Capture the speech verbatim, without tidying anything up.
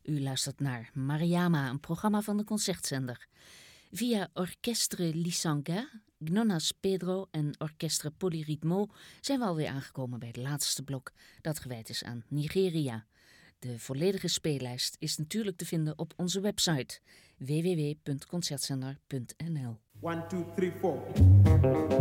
U luistert naar Mariama, een programma van de Concertzender. Via Orchestre Lysanga, Gnonas Pedro en Orchestre Polyrythmo zijn we alweer aangekomen bij het laatste blok dat gewijd is aan Nigeria. De volledige speellijst is natuurlijk te vinden op onze website w w w punt concertzender punt n l. one, two, three, four.